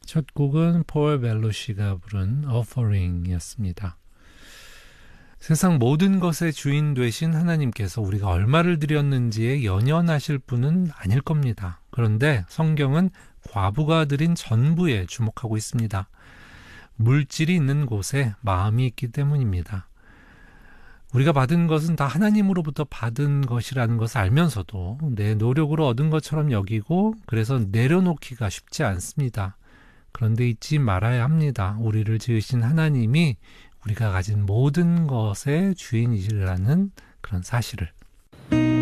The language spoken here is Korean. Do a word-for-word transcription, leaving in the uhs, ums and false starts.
첫 곡은 폴 벨로시가 부른 Offering이었습니다. 세상 모든 것의 주인 되신 하나님께서 우리가 얼마를 드렸는지에 연연하실 분은 아닐 겁니다. 그런데 성경은 과부가 드린 전부에 주목하고 있습니다. 물질이 있는 곳에 마음이 있기 때문입니다. 우리가 받은 것은 다 하나님으로부터 받은 것이라는 것을 알면서도 내 노력으로 얻은 것처럼 여기고 그래서 내려놓기가 쉽지 않습니다. 그런데 잊지 말아야 합니다. 우리를 지으신 하나님이 우리가 가진 모든 것의 주인이시라는 그런 사실을.